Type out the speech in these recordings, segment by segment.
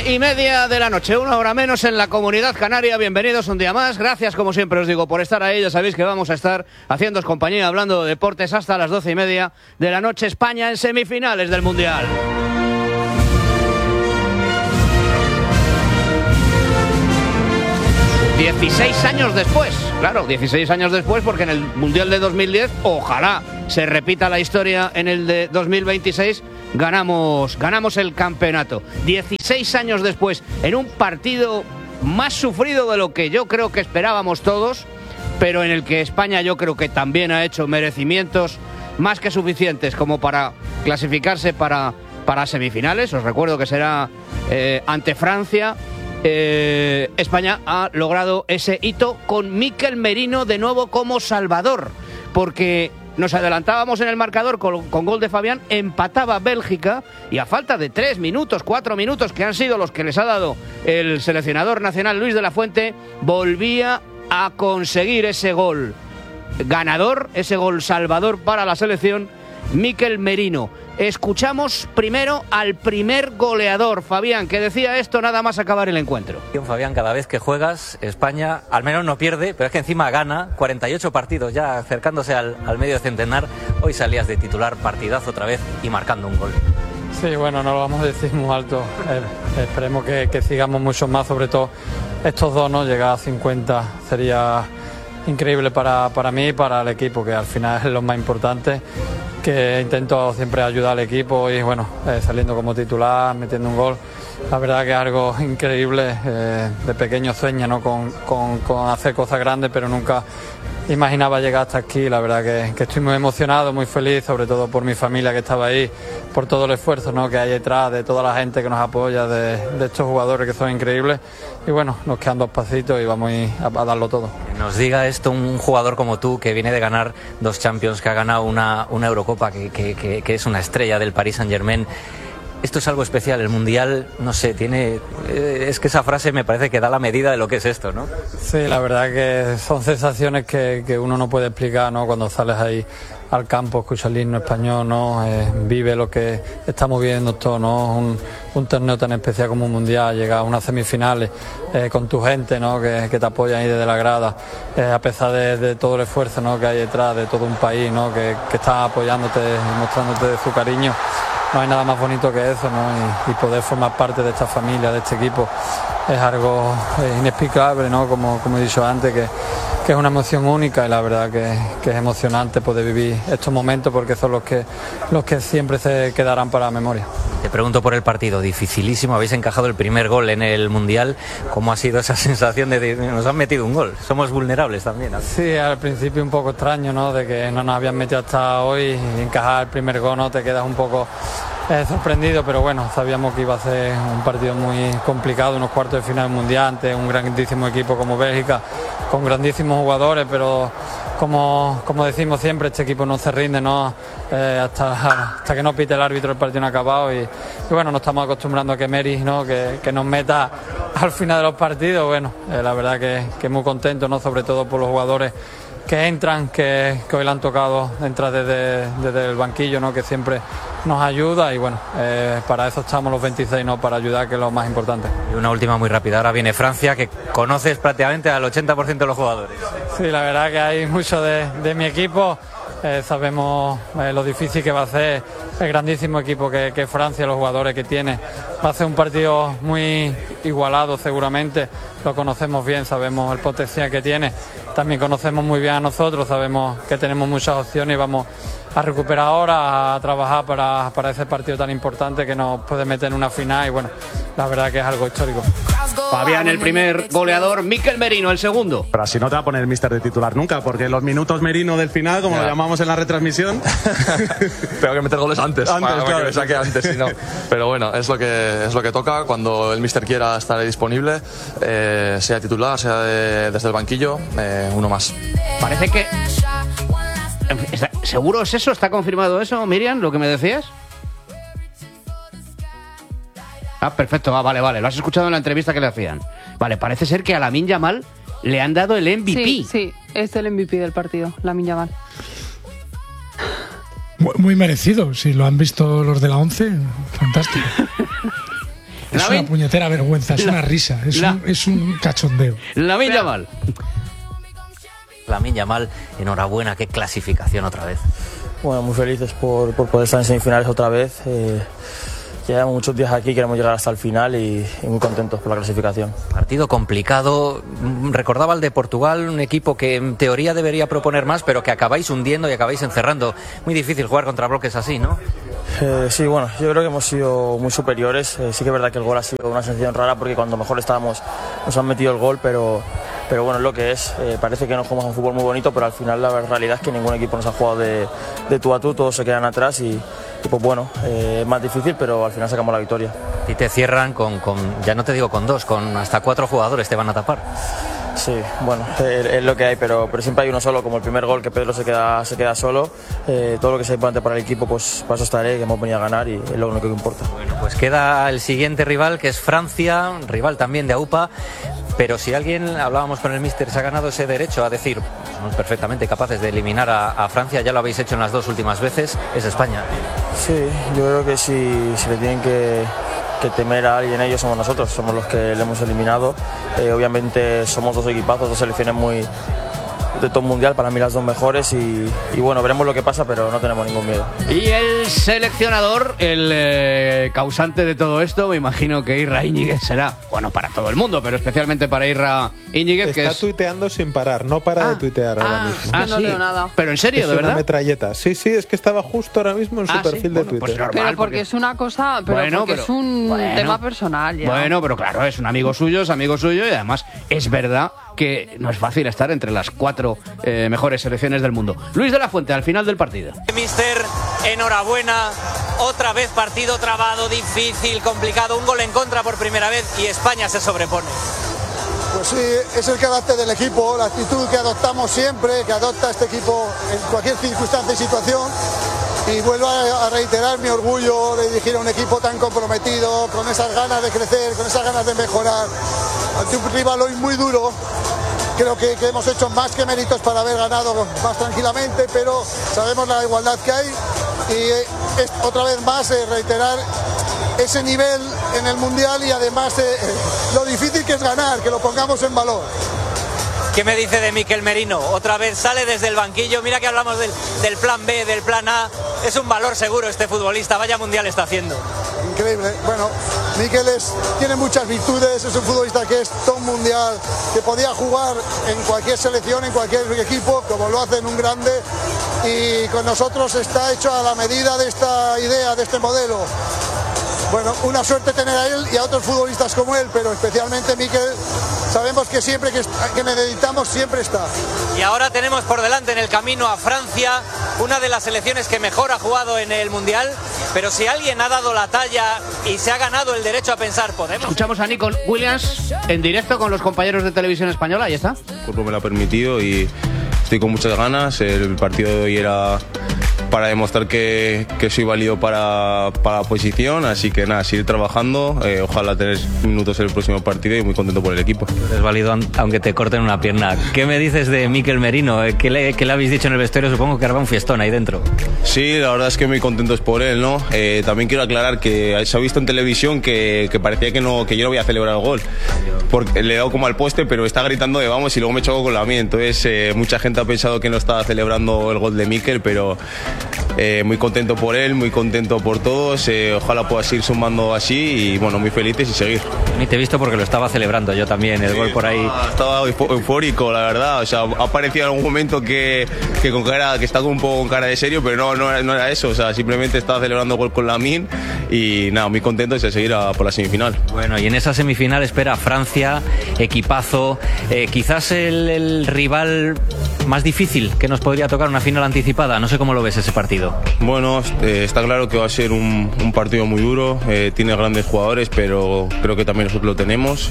12:30 de la noche, 1 hora menos en la Comunidad Canaria. Bienvenidos un día más. Gracias, como siempre os digo, por estar ahí. Ya sabéis que vamos a estar haciéndoos compañía, hablando de deportes hasta las 12:30 de la noche. España en semifinales del Mundial. ...16 años después, claro, 16 años después, porque en el Mundial de 2010, ojalá se repita la historia en el de 2026, ganamos el campeonato. 16 años después, en un partido más sufrido de lo que yo creo que esperábamos todos, pero en el que España yo creo que también ha hecho merecimientos más que suficientes como para clasificarse para semifinales. Os recuerdo que será ante Francia. España ha logrado ese hito con Mikel Merino de nuevo como salvador, porque nos adelantábamos en el marcador con gol de Fabián, empataba Bélgica y a falta de 3 minutos, 4 minutos, que han sido los que les ha dado el seleccionador nacional Luis de la Fuente, volvía a conseguir ese gol ganador, ese gol salvador para la selección, Mikel Merino. Escuchamos primero al primer goleador, Fabián, que decía esto nada más acabar el encuentro. Fabián, cada vez que juegas, España al menos no pierde, pero es que encima gana. 48 partidos ya acercándose al medio centenar. Hoy salías de titular, partidazo otra vez y marcando un gol. Sí, bueno, no lo vamos a decir muy alto. Esperemos que sigamos mucho más, sobre todo estos dos, ¿no? Llegar a 50 sería increíble para mí y para el equipo, que al final es lo más importante, que intento siempre ayudar al equipo y bueno, saliendo como titular, metiendo un gol. La verdad que es algo increíble, de pequeño sueño, ¿no? con hacer cosas grandes, pero nunca imaginaba llegar hasta aquí. La verdad que estoy muy emocionado, muy feliz, sobre todo por mi familia que estaba ahí, por todo el esfuerzo, ¿no? que hay detrás, de toda la gente que nos apoya, de estos jugadores que son increíbles. Y bueno, nos quedan 2 pasitos y vamos a darlo todo. Nos diga esto un jugador como tú, que viene de ganar 2 Champions, que ha ganado una Eurocopa, que es una estrella del Paris Saint-Germain. Esto es algo especial, el Mundial, no sé, es que esa frase me parece que da la medida de lo que es esto, ¿no? Sí, la verdad que son sensaciones que uno no puede explicar, ¿no? Cuando sales ahí al campo, escuchas el himno español, ¿no? Vive lo que estamos viviendo todos, ¿no? Un torneo tan especial como un Mundial, llegar a unas semifinales con tu gente, ¿no? que te apoyan ahí desde la grada, a pesar de todo el esfuerzo, ¿no? que hay detrás, de todo un país, ¿no? que está apoyándote y mostrándote su cariño. No hay nada más bonito que eso, ¿no? Y poder formar parte de esta familia, de este equipo, es algo inexplicable, ¿no? Como he dicho antes, que es una emoción única, y la verdad que es emocionante poder vivir estos momentos, porque son los que siempre se quedarán para la memoria. Te pregunto por el partido, dificilísimo, habéis encajado el primer gol en el Mundial. ¿Cómo ha sido esa sensación de nos han metido un gol? Somos vulnerables también, ¿no? Sí, al principio un poco extraño, ¿no? De que no nos habían metido hasta hoy, y encajar el primer gol, ¿no? Te quedas un poco sorprendido, pero bueno, sabíamos que iba a ser un partido muy complicado, unos cuartos de final mundial ante un grandísimo equipo como Bélgica, con grandísimos jugadores, pero como decimos siempre, este equipo no se rinde, ¿no? Hasta que no pite el árbitro el partido no ha acabado, y bueno, nos estamos acostumbrando a que Meris, ¿no? que nos meta al final de los partidos. Bueno, la verdad que muy contento, ¿no? Sobre todo por los jugadores que entran, que hoy le han tocado entrar desde el banquillo, ¿no? Que siempre nos ayuda, y bueno, para eso estamos los 26, ¿no? Para ayudar, que es lo más importante. Y una última muy rápida, ahora viene Francia, que conoces prácticamente al 80% de los jugadores. Sí, la verdad que hay mucho de mi equipo. Sabemos lo difícil que va a ser el grandísimo equipo que Francia, los jugadores que tiene. Va a ser un partido muy igualado seguramente, lo conocemos bien, sabemos el potencial que tiene, también conocemos muy bien a nosotros, sabemos que tenemos muchas opciones y vamos a recuperar ahora, a trabajar para ese partido tan importante que nos puede meter en una final, y bueno, la verdad que es algo histórico. Fabián, el primer goleador, Mikel Merino, el segundo. Pero así no te va a poner el míster de titular nunca, porque los minutos Merino del final, como lo llamamos en la retransmisión... Tengo que meter goles antes claro. que me saque antes, si no. Pero bueno, es lo que toca. Cuando el míster quiera estar disponible, sea titular, sea desde el banquillo, uno más. Parece que... ¿Seguro es eso? ¿Está confirmado eso, Miriam, lo que me decías? Ah, perfecto, vale, lo has escuchado en la entrevista que le hacían. Vale, parece ser que a Lamine Yamal le han dado el MVP. Sí, es el MVP del partido, Lamine Yamal. Muy merecido, si lo han visto los de la 11, fantástico. Es una puñetera vergüenza, es una risa, es un cachondeo. Lamine Yamal. Lamine Yamal, enhorabuena, qué clasificación otra vez. Bueno, muy felices por poder estar en semifinales otra vez. Llevamos muchos días aquí, queremos llegar hasta el final y muy contentos por la clasificación. Partido complicado. Recordaba el de Portugal, un equipo que en teoría debería proponer más, pero que acabáis hundiendo y acabáis encerrando. Muy difícil jugar contra bloques así, ¿no? Sí, bueno, yo creo que hemos sido muy superiores. Sí que es verdad que el gol ha sido una sensación rara porque cuando mejor estábamos nos han metido el gol, pero bueno, es lo que es. Parece que nos jugamos un fútbol muy bonito, pero al final la realidad es que ningún equipo nos ha jugado de tú a tú, todos se quedan atrás y pues bueno, es más difícil, pero al final sacamos la victoria. Y te cierran con ya no te digo con 2, con hasta 4 jugadores te van a tapar. Sí, bueno, es lo que hay, pero siempre hay uno solo, como el primer gol que Pedro se queda solo. Todo lo que sea importante para el equipo, pues para eso estaré, que hemos venido a ganar y es lo único que importa. Bueno, pues queda el siguiente rival, que es Francia, rival también de AUPA. Pero si alguien, hablábamos con el míster, se ha ganado ese derecho a decir, somos perfectamente capaces de eliminar a Francia, ya lo habéis hecho en las 2 últimas veces, es España. Sí, yo creo que si le tienen que temer a alguien, ellos somos nosotros, somos los que le hemos eliminado. Obviamente somos 2 equipazos, 2 selecciones muy de top mundial, para mí las 2 mejores y bueno, veremos lo que pasa, pero no tenemos ningún miedo. Y el seleccionador, el causante de todo esto, me imagino que Irra Íñiguez será, bueno, para todo el mundo, pero especialmente para Irra Íñiguez, que está tuiteando sin parar, no para de tuitear ahora mismo. No leo nada. Pero en serio, es ¿de verdad? Una metralleta. Sí, es que estaba justo ahora mismo en su perfil de Twitter. Pues normal, pero porque es una cosa, es un tema personal ya. Bueno, pero claro, es un amigo suyo y además es verdad que no es fácil estar entre las 4 mejores selecciones del mundo. Luis de la Fuente, al final del partido. Mister, enhorabuena. Otra vez partido trabado, difícil, complicado. Un gol en contra por primera vez y España se sobrepone. Pues sí, es el carácter del equipo, la actitud que adoptamos siempre, que adopta este equipo en cualquier circunstancia y situación. Y vuelvo a reiterar mi orgullo de dirigir a un equipo tan comprometido, con esas ganas de crecer, con esas ganas de mejorar. Ante un rival hoy muy duro, creo que hemos hecho más que méritos para haber ganado más tranquilamente, pero sabemos la igualdad que hay y es otra vez más reiterar ese nivel en el Mundial y además lo difícil que es ganar, que lo pongamos en valor. ¿Qué me dice de Mikel Merino? Otra vez sale desde el banquillo, mira que hablamos del plan B, del plan A, es un valor seguro este futbolista, vaya Mundial está haciendo. Increíble, bueno, Mikel tiene muchas virtudes, es un futbolista que es top mundial, que podía jugar en cualquier selección, en cualquier equipo, como lo hace en un grande, y con nosotros está hecho a la medida de esta idea, de este modelo. Bueno, una suerte tener a él y a otros futbolistas como él, pero especialmente Mikel, sabemos que siempre que necesitamos siempre está. Y ahora tenemos por delante en el camino a Francia, una de las selecciones que mejor ha jugado en el Mundial, pero si alguien ha dado la talla y se ha ganado el derecho a pensar, podemos... Escuchamos a Nico Williams en directo con los compañeros de Televisión Española, ahí está. El cuerpo me lo ha permitido y estoy con muchas ganas, el partido de hoy era para demostrar que soy válido para la posición, así que nada, seguir trabajando, ojalá tener minutos en el próximo partido y muy contento por el equipo. Eres válido aunque te corten una pierna. ¿Qué me dices de Mikel Merino? ¿Qué le habéis dicho en el vestuario? Supongo que hará un fiestón ahí dentro. Sí, la verdad es que muy contentos por él, ¿no? También quiero aclarar que se ha visto en televisión que parecía que yo no voy a celebrar el gol, porque le he dado como al poste, pero está gritando de vamos y luego me choco con la mía, entonces mucha gente ha pensado que no estaba celebrando el gol de Mikel, pero muy contento por él, muy contento por todos, ojalá pueda seguir sumando así y bueno, muy felices y seguir. Ni te he visto porque lo estaba celebrando yo también, el gol por ahí. Estaba eufórico, la verdad, o sea, ha parecido en algún momento que está un poco con cara de serio, pero no era eso, o sea, simplemente estaba celebrando el gol con Lamine y nada, muy contento de seguir por la semifinal. Bueno, y en esa semifinal espera Francia, equipazo, quizás el rival más difícil que nos podría tocar, una final anticipada, no sé cómo lo ves ese partido. Bueno, está claro que va a ser un partido muy duro, tiene grandes jugadores, pero creo que también nosotros lo tenemos.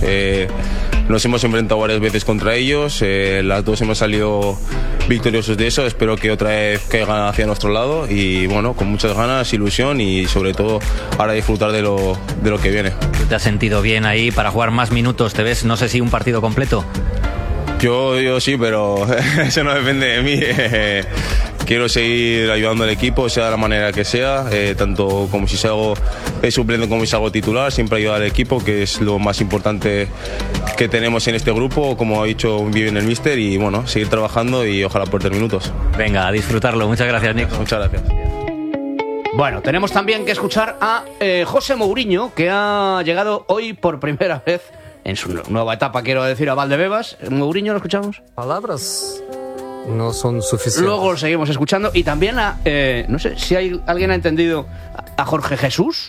Nos hemos enfrentado varias veces contra ellos, las dos hemos salido victoriosos de eso, espero que otra vez caigan hacia nuestro lado y bueno, con muchas ganas, ilusión y sobre todo ahora disfrutar de lo que viene. ¿Te has sentido bien ahí para jugar más minutos? ¿Te ves, no sé si un partido completo? Yo sí, pero eso no depende de mí. quiero seguir ayudando al equipo, sea de la manera que sea, tanto como si salgo suplente como si salgo titular, siempre ayudar al equipo, que es lo más importante que tenemos en este grupo, como ha dicho bien el míster, y bueno, seguir trabajando y ojalá por 3 minutos. Venga, a disfrutarlo. Muchas gracias, Nico. Muchas gracias. Bueno, tenemos también que escuchar a José Mourinho, que ha llegado hoy por primera vez en su nueva etapa, quiero decir, a Valdebebas. Mourinho, ¿lo escuchamos? Palabras no son suficientes. Luego lo seguimos escuchando. Y también a, no sé si alguien ha entendido, a Jorge Jesús.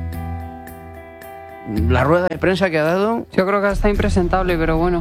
La rueda de prensa que ha dado. Yo creo que está impresentable, pero bueno.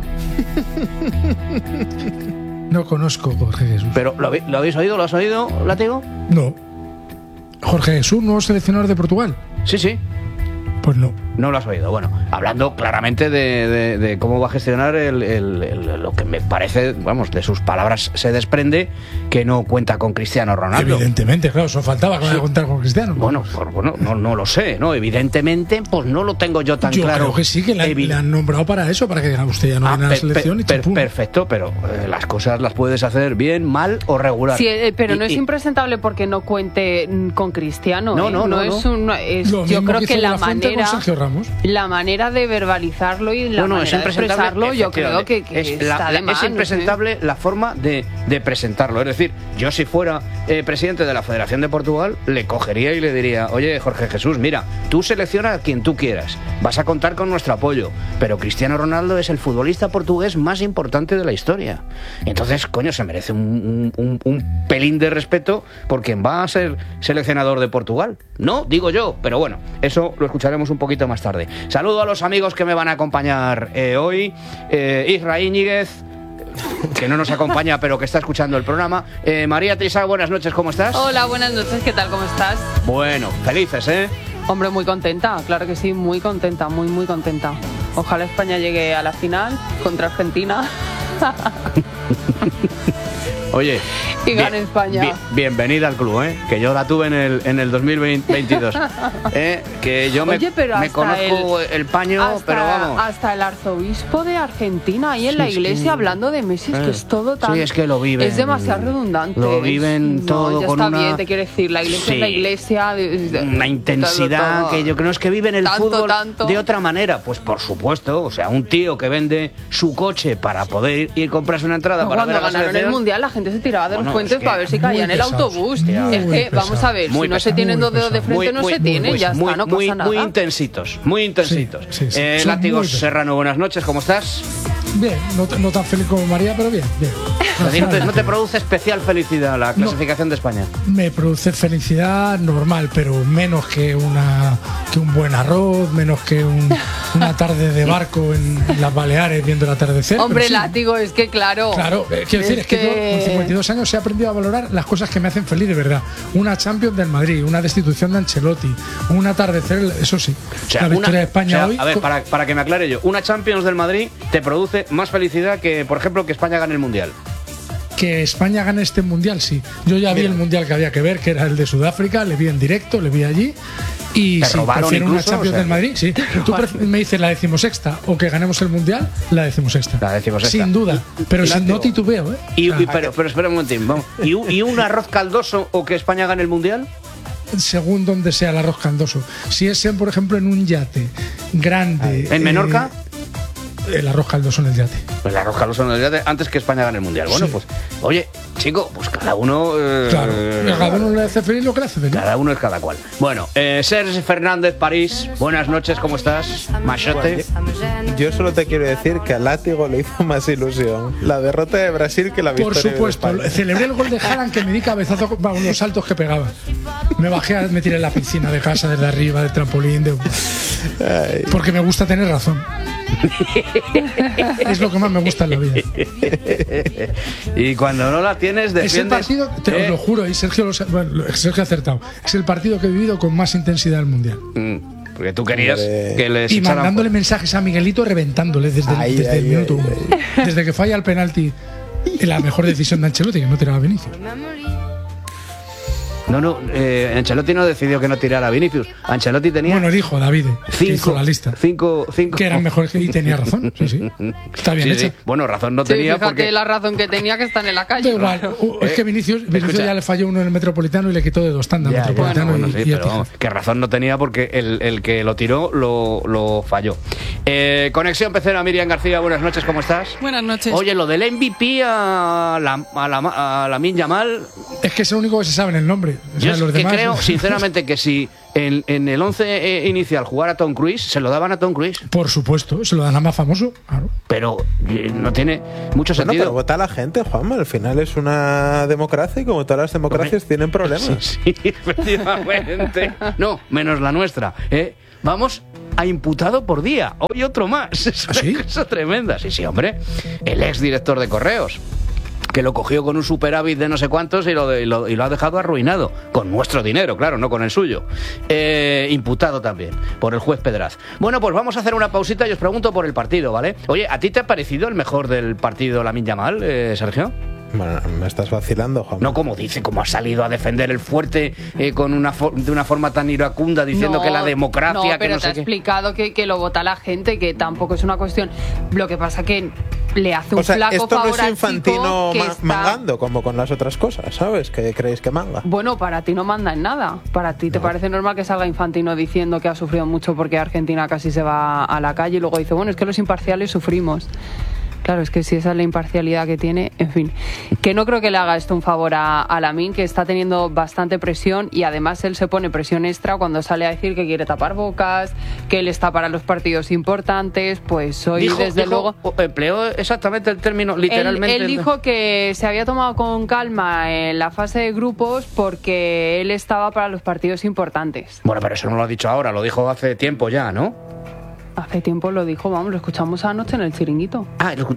No conozco a Jorge Jesús. ¿Pero lo habéis oído? ¿Lo has oído, Látigo? No. Jorge Jesús, nuevo seleccionador de Portugal. Sí, sí. Pues no. No lo has oído. Bueno, hablando claramente de cómo va a gestionar lo que me parece, vamos, de sus palabras se desprende que no cuenta con Cristiano Ronaldo. Evidentemente, claro, eso faltaba que contar con Cristiano. Bueno, no lo sé, ¿no? Evidentemente, pues no lo tengo yo tan claro. Yo creo que sí, que le han nombrado para eso, para que diga usted ya no viene a la selección. Perfecto, pero las cosas las puedes hacer bien, mal o regular. Sí, pero no es impresentable porque no cuente con Cristiano. No es yo creo que la manera de verbalizarlo y la manera de expresarlo, yo creo que está de más. Es impresentable la forma de presentarlo. Es decir, yo si fuera presidente de la Federación de Portugal, le cogería y le diría: oye, Jorge Jesús, mira, tú selecciona a quien tú quieras, vas a contar con nuestro apoyo, pero Cristiano Ronaldo es el futbolista portugués más importante de la historia. Entonces, coño, se merece un pelín de respeto por quien va a ser seleccionador de Portugal. No, digo yo, pero bueno, eso lo escucharemos un poquito más tarde. Saludo a los amigos que me van a acompañar hoy. Isra Íñiguez, que no nos acompaña pero que está escuchando el programa. María Trisá, buenas noches, ¿cómo estás? Hola, buenas noches, ¿qué tal? ¿Cómo estás? Bueno, felices, ¿eh? Hombre, muy contenta, claro que sí, muy contenta, muy contenta. Ojalá España llegue a la final contra Argentina. Oye, y gane España. Bienvenida al club, que yo la tuve en el 2022. Que yo me conozco el paño, pero vamos. Hasta el arzobispo de Argentina ahí en la iglesia hablando de Messi, es que es todo tan. Sí, es que lo viven. Es demasiado redundante. Lo viven todo ya con está bien, te quiero decir, la iglesia es la iglesia. Una intensidad todo. Que yo creo es que viven el fútbol tanto. De otra manera. Pues por supuesto, o sea, un tío que vende su coche para poder ir a comprarse una entrada para ver a la ganaron selección. El mundial, la gente se tiraba de los puentes para ver si caía en el autobús. Es que, vamos a ver, si no se tienen dos dedos de frente, no se tienen, ya está, no pasa nada. Muy intensitos. Látigo Serrano, buenas noches, ¿cómo estás? Bien, no tan feliz como María, pero bien. ¿No te produce especial felicidad la clasificación de España? Me produce felicidad normal, pero menos que un buen arroz, menos que una tarde de barco en las Baleares viendo el atardecer. Hombre, sí. Látigo, es que claro. Claro, quiero decir, es que yo con 52 años he aprendido a valorar las cosas que me hacen feliz de verdad. Una Champions del Madrid, una destitución de Ancelotti, un atardecer, eso sí. O sea, la victoria de España hoy. A ver, para que me aclare yo, una Champions del Madrid te produce más felicidad que, por ejemplo, que España gane el Mundial. Que España gane este Mundial, sí. Yo ya vi el Mundial que había que ver, que era el de Sudáfrica, le vi en directo, le vi allí. Y sí, prefiero una Champions del Madrid, sí. Tú me dices la 16ª o que ganemos el Mundial, la 16ª. La 16ª. Sin duda, pero no titubeo, pero espera un momentín, vamos. ¿Y un arroz caldoso o que España gane el Mundial? Según donde sea el arroz caldoso. Si es, por ejemplo, en un yate grande. ¿En Menorca? El arroz caldoso en el yate. Pues el arroz caldoso en el yate antes que España gane el Mundial. Bueno, sí. Pues, oye, chico, pues cada uno. Claro, cada uno le hace feliz lo que le hace feliz. Cada uno es cada cual. Bueno, Serge Fernández, París, buenas noches, ¿cómo estás? Machote. Yo solo te quiero decir que a Látigo le hizo más ilusión la derrota de Brasil que la victoria. Por supuesto, de celebré el gol de Haaland que me di cabezazo con los saltos que pegaba. Me tiré en la piscina de casa desde arriba, del trampolín. Porque me gusta tener razón. Es lo que más me gusta en la vida. Y cuando no la tienes, defiendes. Es el partido, te os lo juro, y Sergio ha acertado. Es el partido que he vivido con más intensidad del Mundial. Porque tú querías que les y mandándole mensajes a Miguelito, reventándole desde el minuto 1. Desde que falla el penalti, la mejor decisión de Ancelotti, que no tiraba a Vinicius. No, Ancelotti no decidió que no tirara a Vinicius. Ancelotti tenía... Bueno, dijo David, que hizo la lista. Cinco. Que eran mejores y tenía razón. Sí. Está bien hecha. Sí. Bueno, razón no tenía fíjate porque... la razón que tenía, que está en la calle. Igual. Es que Vinicius ya le falló uno en el Metropolitano y le quitó de 2 tandas Metropolitano. Bueno, sí, pero vamos, que razón no tenía porque el que lo tiró lo falló. Conexión Pecera, Miriam García, buenas noches, ¿cómo estás? Buenas noches. Oye, lo del MVP a Lamine Yamal... Es que es el único que se sabe en el nombre. Yo los demás... creo, sinceramente, que si en el 11 inicial jugara Tom Cruise, se lo daban a Tom Cruise. Por supuesto, se lo dan a más famoso. Claro. Pero no tiene mucho sentido. Pero vota a la gente, Juanma. Al final es una democracia y como todas las democracias tienen problemas. Sí, efectivamente. No, menos la nuestra. Vamos a imputado por día. Hoy otro más. Es una cosa tremenda. Sí, hombre. El ex director de Correos, que lo cogió con un superávit de no sé cuántos y lo ha dejado arruinado. Con nuestro dinero, claro, no con el suyo. Imputado también por el juez Pedraz. Bueno, pues vamos a hacer una pausita y os pregunto por el partido, ¿vale? Oye, ¿a ti te ha parecido el mejor del partido Lamine Yamal, Sergio? Bueno, me estás vacilando, Juan. No, como ha salido a defender el fuerte de una forma tan iracunda, diciendo que la democracia... No, pero te ha explicado que lo vota la gente, que tampoco es una cuestión... Lo que pasa que le hace un flaco favor al chico. Esto no es Infantino mangando, como con las otras cosas, ¿sabes? Que creéis que manga. Bueno, para ti no manda en nada. Para ti te parece normal que salga Infantino diciendo que ha sufrido mucho porque Argentina casi se va a la calle y luego dice, bueno, es que los imparciales sufrimos. Claro, es que si esa es la imparcialidad que tiene, en fin. Que no creo que le haga esto un favor a Lamine, que está teniendo bastante presión y además él se pone presión extra cuando sale a decir que quiere tapar bocas, que él está para los partidos importantes, pues hoy luego... Empleó exactamente el término, literalmente. Él dijo que se había tomado con calma en la fase de grupos porque él estaba para los partidos importantes. Bueno, pero eso no lo ha dicho ahora, lo dijo hace tiempo ya, ¿no? Hace tiempo lo dijo, vamos, lo escuchamos anoche en el Chiringuito.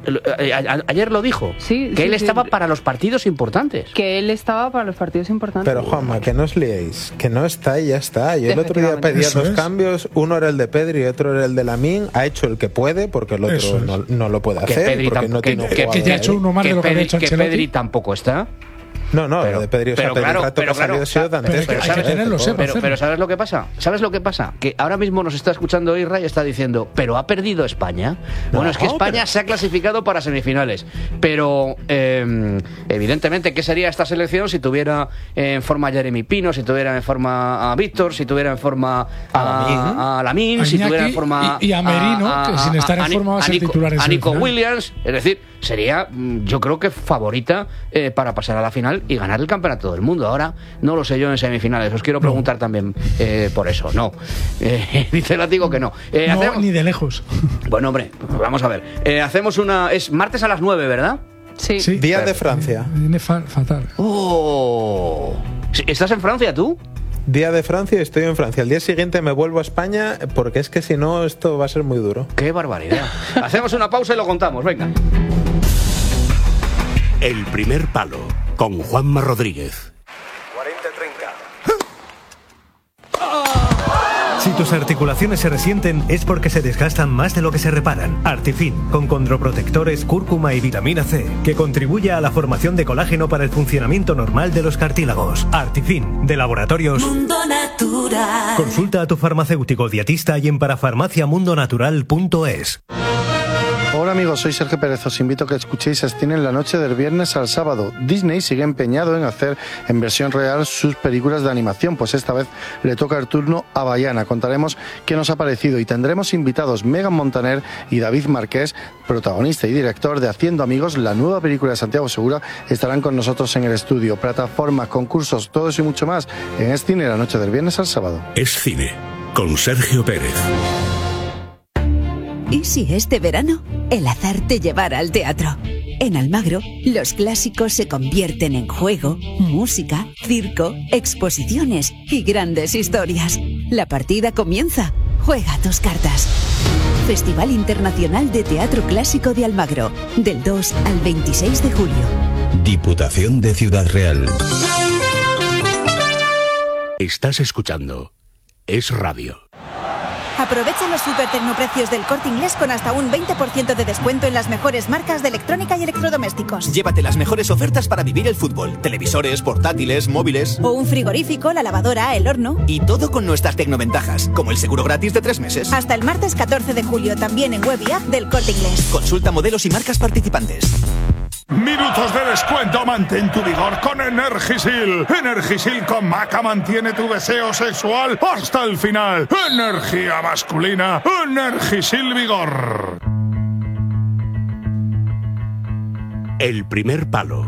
Ayer lo dijo. Sí. Que él estaba para los partidos importantes. Que él estaba para los partidos importantes. Pero Juanma, que no os liéis, que no está y ya está. Yo el otro día pedía 2 cambios, uno era el de Pedri y otro era el de Lamine. Ha hecho el que puede porque el otro no lo puede hacer. Pedri porque no tiene que ya ha hecho uno más de lo que había hecho Ancelotti. Que Pedri tampoco está. No, lo de Pedri, pero ¿sabes lo que pasa? ¿Sabes lo que pasa? Que ahora mismo nos está escuchando Isra y está diciendo, ¿pero ha perdido España? Bueno, es que España se ha clasificado para semifinales, pero evidentemente, ¿qué sería esta selección si tuviera en forma a Jeremy Pino, si tuviera en forma a Víctor, si tuviera en forma a Lamine, si tuviera en forma y a Merino, que sin estar en forma va a ser titular en a Nico Williams? Es decir, sería, yo creo que favorita para pasar a la final y ganar el campeonato del mundo. Ahora no lo sé yo en semifinales. Os quiero preguntar también por eso. No. Dice el látigo que no. Ni de lejos. Bueno, hombre, vamos a ver. Hacemos una... Es martes a las 9, ¿verdad? Sí. Día de Francia. Fatal. Oh. ¿Estás en Francia tú? Día de Francia, estoy en Francia. El día siguiente me vuelvo a España porque es que si no esto va a ser muy duro. ¡Qué barbaridad! Hacemos una pausa y lo contamos, venga. El primer palo, con Juanma Rodríguez. 40-30. Si tus articulaciones se resienten es porque se desgastan más de lo que se reparan. Artifin, con condroprotectores, cúrcuma y vitamina C, que contribuye a la formación de colágeno para el funcionamiento normal de los cartílagos. Artifin, de Laboratorios Mundo Natural. Consulta a tu farmacéutico dietista y en parafarmaciamundonatural.es. Hola amigos, soy Sergio Pérez. Os invito a que escuchéis Cine en la noche del viernes al sábado. Disney sigue empeñado en hacer en versión real sus películas de animación, pues esta vez le toca el turno a Bayana. Contaremos qué nos ha parecido y tendremos invitados Megan Montaner y David Marqués, protagonista y director de Haciendo Amigos, la nueva película de Santiago Segura. Estarán con nosotros en el estudio. Plataformas, concursos, todo eso y mucho más en Cine en la noche del viernes al sábado. Es Cine, con Sergio Pérez. ¿Y si este verano el azar te llevara al teatro? En Almagro, los clásicos se convierten en juego, música, circo, exposiciones y grandes historias. La partida comienza. Juega tus cartas. Festival Internacional de Teatro Clásico de Almagro, del 2 al 26 de julio. Diputación de Ciudad Real. Estás escuchando Es Radio. Aprovecha los super tecnoprecios del Corte Inglés con hasta un 20% de descuento en las mejores marcas de electrónica y electrodomésticos. Llévate las mejores ofertas para vivir el fútbol. Televisores, portátiles, móviles. O un frigorífico, la lavadora, el horno. Y todo con nuestras tecnoventajas, como el seguro gratis de 3 meses. Hasta el martes 14 de julio, también en web y app del Corte Inglés. Consulta modelos y marcas participantes. Minutos de descuento, mantén tu vigor con Energisil. Energisil con Maca mantiene tu deseo sexual hasta el final. Energía masculina, Energisil Vigor. El primer palo.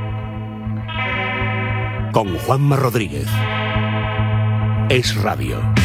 Con Juanma Rodríguez. Es Radio.